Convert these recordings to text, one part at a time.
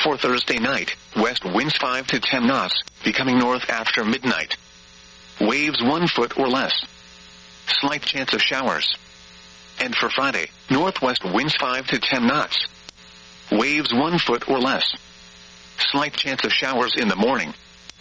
For Thursday night, west winds 5 to 10 knots, becoming north after midnight. Waves 1 foot or less. Slight chance of showers. And for Friday, northwest winds 5 to 10 knots. Waves 1 foot or less. Slight chance of showers in the morning.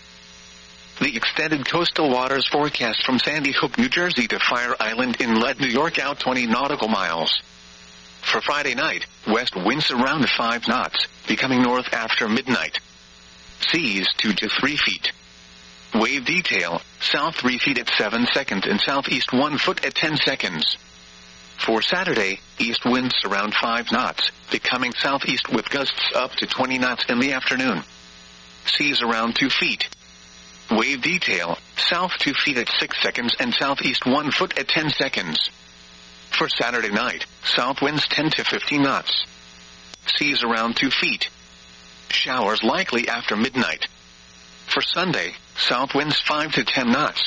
The extended coastal waters forecast from Sandy Hook, New Jersey to Fire Island Inlet, New York out 20 nautical miles. For Friday night, west winds around 5 knots, becoming north after midnight. Seas 2 to 3 feet. Wave detail, south 3 feet at 7 seconds and southeast 1 foot at 10 seconds. For Saturday, east winds around 5 knots, becoming southeast with gusts up to 20 knots in the afternoon. Seas around 2 feet. Wave detail, south 2 feet at 6 seconds and southeast 1 foot at 10 seconds. For Saturday night, south winds 10 to 15 knots. Seas around 2 feet. Showers likely after midnight. For Sunday, south winds 5 to 10 knots.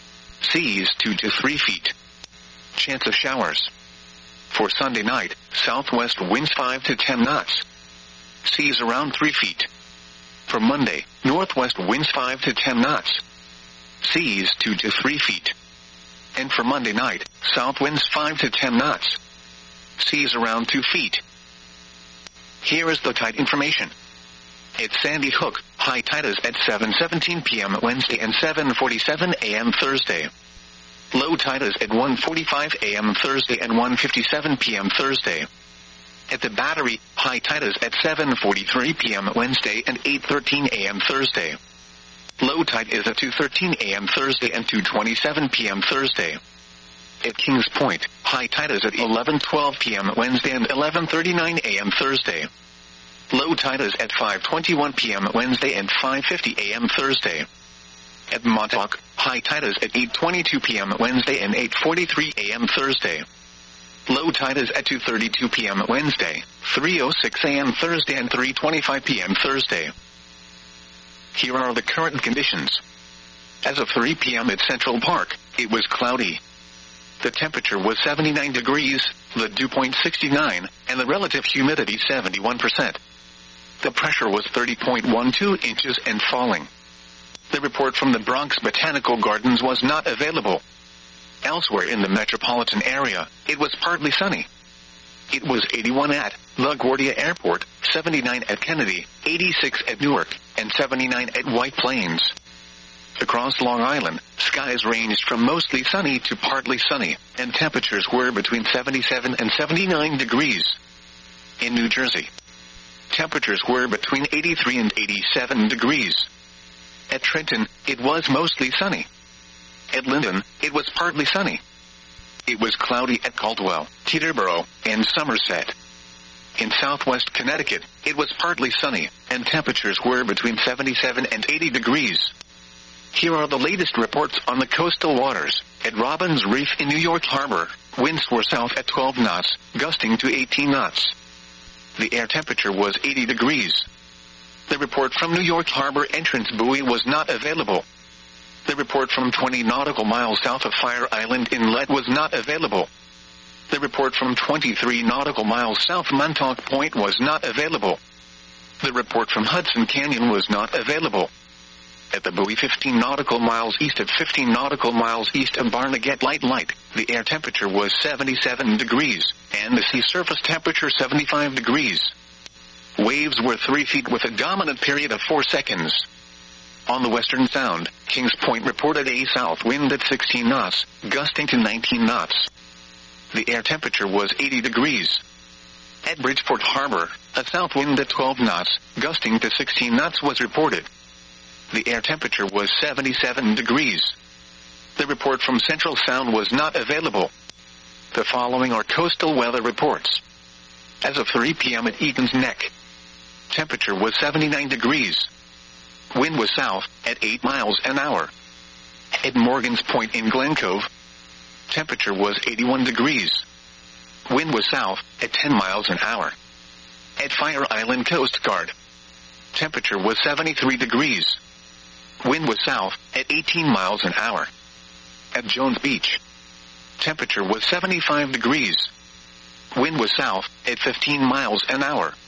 Seas 2 to 3 feet. Chance of showers. For Sunday night, southwest winds 5 to 10 knots. Seas around 3 feet. For Monday, northwest winds 5 to 10 knots. Seas 2 to 3 feet. And for Monday night, south winds 5 to 10 knots. Seas around 2 feet. Here is the tide information. At Sandy Hook, high tide is at 7:17 p.m. Wednesday and 7:47 a.m. Thursday. Low tide is at 1:45 a.m. Thursday and 1:57 p.m. Thursday. At the Battery, high tide is at 7:43 p.m. Wednesday and 8:13 a.m. Thursday. Low tide is at 2:13 a.m. Thursday and 2:27 p.m. Thursday. At Kings Point, high tide is at 11:12 p.m. Wednesday and 11:39 a.m. Thursday. Low tide is at 5:21 p.m. Wednesday and 5:50 a.m. Thursday. At Montauk, high tide is at 8:22 p.m. Wednesday and 8:43 a.m. Thursday. Low tide is at 2:32 p.m. Wednesday, 3:06 a.m. Thursday and 3:25 p.m. Thursday. Here are the current conditions. As of 3 p.m. at Central Park, it was cloudy. The temperature was 79 degrees, the dew point 69, and the relative humidity 71%. The pressure was 30.12 inches and falling. The report from the Bronx Botanical Gardens was not available. Elsewhere in the metropolitan area, it was partly sunny. It was 81 at LaGuardia Airport, 79 at Kennedy, 86 at Newark, and 79 at White Plains. Across Long Island, skies ranged from mostly sunny to partly sunny, and temperatures were between 77 and 79 degrees. In New Jersey, temperatures were between 83 and 87 degrees. At Trenton, it was mostly sunny. At Linden, it was partly sunny. It was cloudy at Caldwell, Teterboro, and Somerset. In southwest Connecticut, it was partly sunny, and temperatures were between 77 and 80 degrees. Here are the latest reports on the coastal waters. At Robbins Reef in New York Harbor, winds were south at 12 knots, gusting to 18 knots. The air temperature was 80 degrees. The report from New York Harbor entrance buoy was not available. The report from 20 nautical miles south of Fire Island Inlet was not available. The report from 23 nautical miles south Montauk Point was not available. The report from Hudson Canyon was not available. At the buoy 15 nautical miles east of 15 nautical miles east of Barnegat Light, the air temperature was 77 degrees, and the sea surface temperature 75 degrees. Waves were 3 feet with a dominant period of 4 seconds. On the Western Sound, Kings Point reported a south wind at 16 knots, gusting to 19 knots. The air temperature was 80 degrees. At Bridgeport Harbor, a south wind at 12 knots, gusting to 16 knots was reported. The air temperature was 77 degrees. The report from Central Sound was not available. The following are coastal weather reports. As of 3 p.m. at Egan's Neck, temperature was 79 degrees. Wind was south at 8 miles an hour. At Morgan's Point in Glen Cove, temperature was 81 degrees. Wind was south at 10 miles an hour. At Fire Island Coast Guard, temperature was 73 degrees. Wind was south at 18 miles an hour. At Jones Beach, temperature was 75 degrees. Wind was south at 15 miles an hour.